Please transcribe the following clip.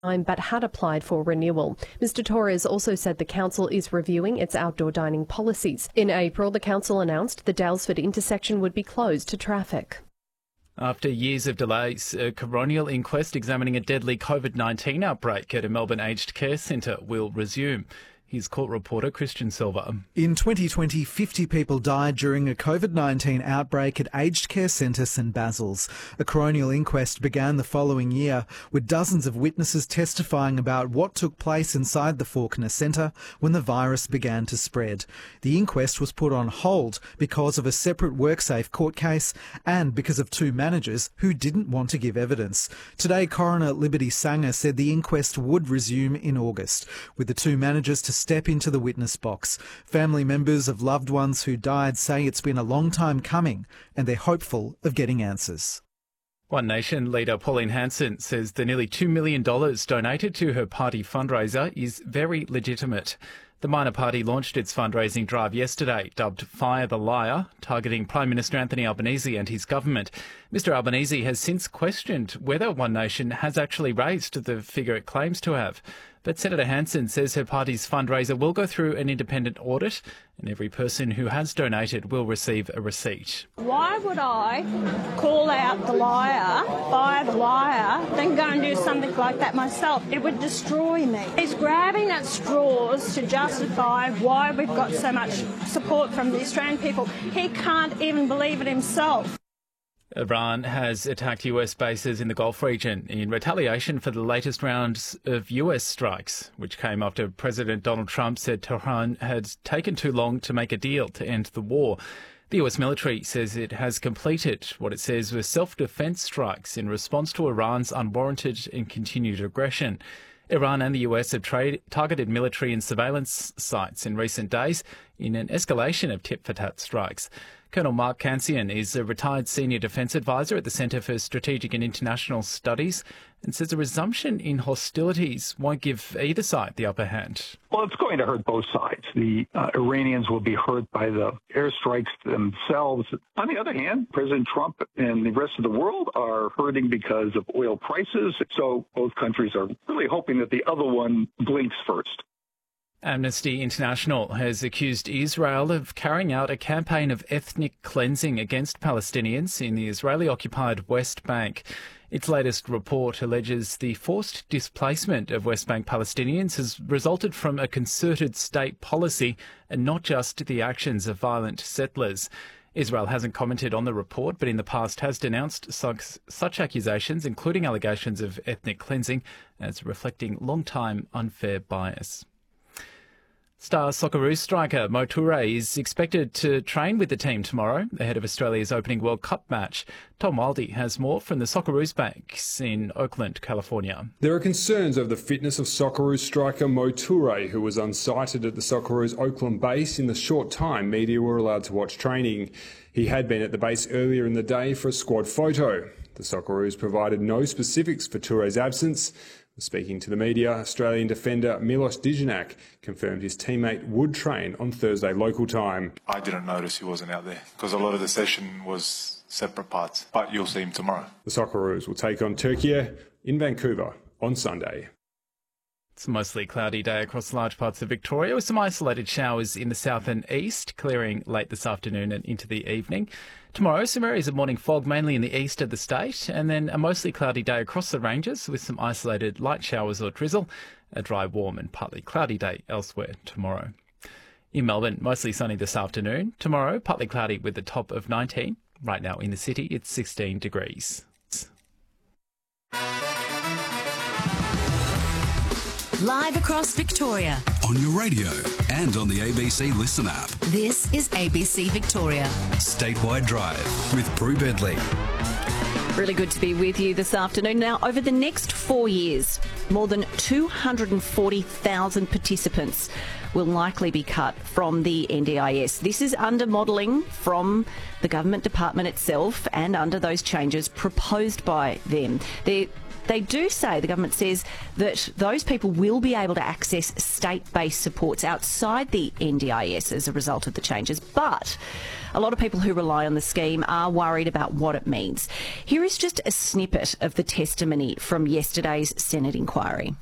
but had applied for renewal. Mr Torres also said the council is reviewing its outdoor dining policies. In April, the council announced the Daylesford intersection would be closed to traffic. After years of delays, a coronial inquest examining a deadly COVID-19 outbreak at a Melbourne aged care centre will resume. Here's court reporter Christian Silva. In 2020, 50 people died during a COVID-19 outbreak at aged care centre St Basil's. A coronial inquest began the following year, with dozens of witnesses testifying about what took place inside the Fawkner Centre when the virus began to spread. The inquest was put on hold because of a separate WorkSafe court case and because of two managers who didn't want to give evidence. Today, Coroner Liberty Sanger said the inquest would resume in August, with the two managers to step into the witness box. Family members of loved ones who died say it's been a long time coming and they're hopeful of getting answers. One Nation leader Pauline Hanson says the nearly $2 million donated to her party fundraiser is very legitimate. The minor party launched its fundraising drive yesterday, dubbed Fire the Liar, targeting Prime Minister Anthony Albanese and his government. Mr Albanese has since questioned whether One Nation has actually raised the figure it claims to have. But Senator Hanson says her party's fundraiser will go through an independent audit and every person who has donated will receive a receipt. Why would I call out the liar, fire the liar, then go and do something like that myself? It would destroy me. He's grabbing at straws to justify why we've got so much support from the Australian people. He can't even believe it himself. Iran has attacked US bases in the Gulf region in retaliation for the latest rounds of US strikes, which came after President Donald Trump said Tehran had taken too long to make a deal to end the war. The US military says it has completed what it says were self-defense strikes in response to Iran's unwarranted and continued aggression. Iran and the US have targeted military and surveillance sites in recent days in an escalation of tit-for-tat strikes. Colonel Mark Cancian is a retired senior defence advisor at the Centre for Strategic and International Studies and says a resumption in hostilities won't give either side the upper hand. Well, it's going to hurt both sides. The Iranians will be hurt by the airstrikes themselves. On the other hand, President Trump and the rest of the world are hurting because of oil prices. So both countries are really hoping that the other one blinks first. Amnesty International has accused Israel of carrying out a campaign of ethnic cleansing against Palestinians in the Israeli-occupied West Bank. Its latest report alleges the forced displacement of West Bank Palestinians has resulted from a concerted state policy and not just the actions of violent settlers. Israel hasn't commented on the report, but in the past has denounced such accusations, including allegations of ethnic cleansing, as reflecting long-time unfair bias. Star Socceroos striker Mo Toure is expected to train with the team tomorrow ahead of Australia's opening World Cup match. Tom Wildey has more from the Socceroos Banks in Oakland, California. There are concerns over the fitness of Socceroos striker Mo Toure, who was unsighted at the Socceroos Oakland base in the short time media were allowed to watch training. He had been at the base earlier in the day for a squad photo. The Socceroos provided no specifics for Toure's absence. Speaking to the media, Australian defender Milos Dijanak confirmed his teammate would train on Thursday local time. I didn't notice he wasn't out there because a lot of the session was separate parts, but you'll see him tomorrow. The Socceroos will take on Turkey in Vancouver on Sunday. It's a mostly cloudy day across large parts of Victoria with some isolated showers in the south and east, clearing late this afternoon and into the evening. Tomorrow, some areas of morning fog mainly in the east of the state, and then a mostly cloudy day across the ranges with some isolated light showers or drizzle. A dry, warm and partly cloudy day elsewhere tomorrow. In Melbourne, mostly sunny this afternoon. Tomorrow, partly cloudy with a top of 19. Right now in the city, it's 16 degrees. Live across Victoria. On your radio and on the ABC Listen app. This is ABC Victoria. Statewide Drive with Prue Bedley. Really good to be with you this afternoon. Now, over the next 4 years, more than 240,000 participants will likely be cut from the NDIS. This is under modelling from the government department itself and under those changes proposed by them. They're they do say, the government says, that those people will be able to access state-based supports outside the NDIS as a result of the changes. But a lot of people who rely on the scheme are worried about what it means. Here is just a snippet of the testimony from yesterday's Senate inquiry.